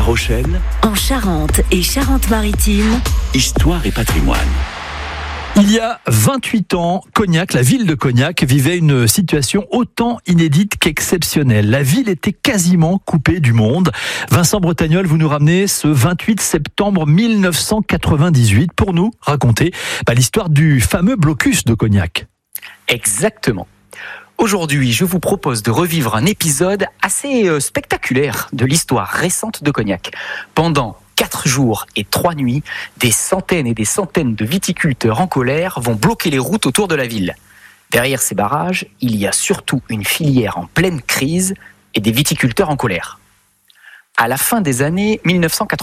Rochelle, En Charente et Charente-Maritime, histoire et patrimoine. Il y a 28 ans, Cognac, la ville de Cognac, vivait une situation autant inédite qu'exceptionnelle. La ville était quasiment coupée du monde. Vincent Bretagnol, vous nous ramenez ce 28 septembre 1998 pour nous raconter l'histoire du fameux blocus de Cognac. Exactement. Aujourd'hui, je vous propose de revivre un épisode assez spectaculaire de l'histoire récente de Cognac. Pendant 4 jours et 3 nuits, des centaines et des centaines de viticulteurs en colère vont bloquer les routes autour de la ville. Derrière ces barrages, il y a surtout une filière en pleine crise et des viticulteurs en colère. À la fin des années 1980,